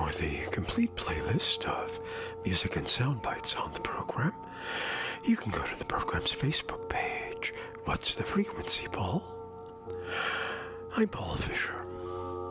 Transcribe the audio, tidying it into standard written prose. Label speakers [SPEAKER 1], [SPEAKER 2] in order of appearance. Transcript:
[SPEAKER 1] for the complete playlist of music and sound bites on the program, you can go to the program's Facebook page. What's the Frequency, Paul? I'm Paul Fisher.